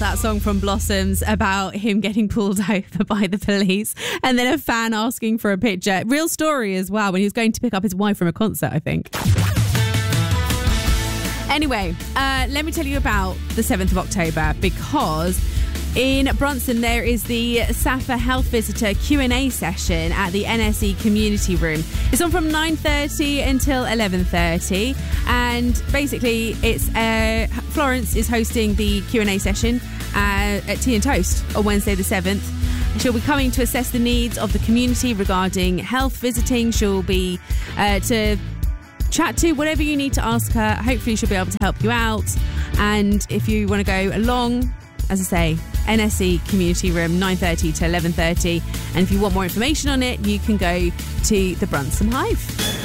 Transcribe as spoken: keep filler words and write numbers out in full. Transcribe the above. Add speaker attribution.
Speaker 1: that song from Blossoms about him getting pulled over by the police and then a fan asking for a picture. Real story as well, when he was going to pick up his wife from a concert, I think. Anyway, uh, let me tell you about the seventh of October, because in Bronson, there is the SAFA Health Visitor Q and A session at the N S E Community Room. It's on from nine thirty until eleven thirty, and basically it's uh, Florence is hosting the Q and A session uh, at Tea and Toast on Wednesday the seventh. She'll be coming to assess the needs of the community regarding health visiting. She'll be uh, to chat to whatever you need to ask her. Hopefully she'll be able to help you out, and if you want to go along, as I say, N S E Community Room, nine thirty to eleven thirty. And if you want more information on it, you can go to the Brunson Hive.